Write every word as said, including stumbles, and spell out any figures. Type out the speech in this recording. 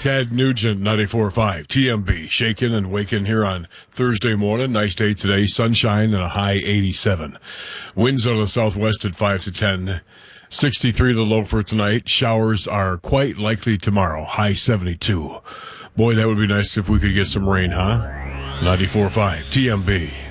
Ted Nugent, ninety-four point five. T M B, shaking and waking here on Thursday morning. Nice day today. Sunshine and a high eighty-seven. Winds out of the southwest at five to ten. sixty-three the low for tonight. Showers are quite likely tomorrow. High seventy-two. Boy, that would be nice if we could get some rain, huh? ninety-four point five. T M B.